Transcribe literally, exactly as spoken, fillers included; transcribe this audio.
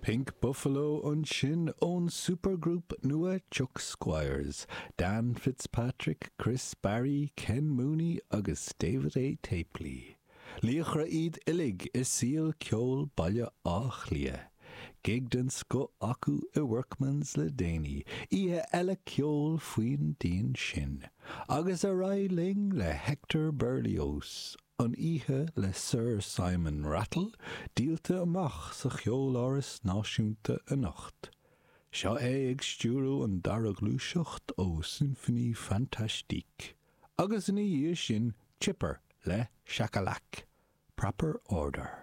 Pink Buffalo an sin ón supergroup nua Chuck Squires, Dan Fitzpatrick, Chris Barry, Ken Mooney agus David A. Tapley. Líochra iad ilig is síl ceol baile ách lia. Gigdans go acu i workmans le déine, ihe eile ceol faoin dín sin. Agus a rai ling le Hector Berlioz, an ihe le Sir Simon Rattle, díalta amach sa cheol áras náisiúnta a nacht. Seo é ag stúrú an dara glúiseacht ó Symphonie Fantastique. Agus in í sin Chipper le Shakalak. Proper order.